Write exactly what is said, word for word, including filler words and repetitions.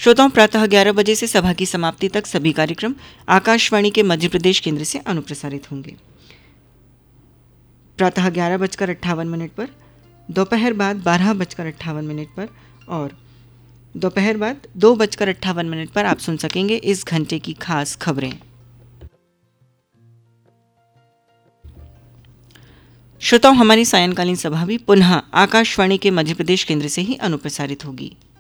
श्रोताओं, प्रातः ग्यारह बजे से सभा की समाप्ति तक सभी कार्यक्रम आकाशवाणी के मध्य प्रदेश केंद्र से अनुप्रसारित होंगे। प्रातः ग्यारह बजकर अट्ठावन मिनट पर, दोपहर बाद बारह बजकर अट्ठावन मिनट पर और दोपहर बाद दो बजकर अट्ठावन मिनट पर आप सुन सकेंगे इस घंटे की खास खबरें। श्रोताओं, हमारी सायंकालीन सभा भी पुनः आकाशवाणी के मध्य प्रदेश केंद्र से ही अनुप्रसारित होगी।